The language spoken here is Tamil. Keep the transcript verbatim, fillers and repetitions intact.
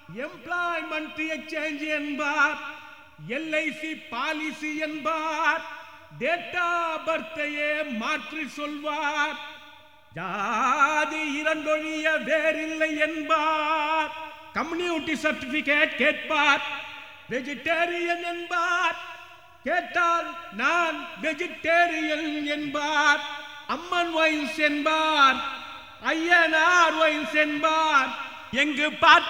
எம்ப்ளாய்மெண்ட் எக்ஸ்சேஞ்ச் என்பார், எல்ஐசி பாலிசி என்பார், டேட்டா பர்த்தையே மாற்றி சொல்வார், ஜாதி இரண்டொழிய வேறில்லை என்பார், கம்யூனிட்டி சர்டிபிகேட் கேட்பார், வெஜிடேரியன் என்பார், கேட்டால் நான் வெஜிடேரியன் என்பார், அம்மன் வைன்ஸ் என்பார், ஐயனார் வைன்ஸ் என்பார், எங்கு பார்த்து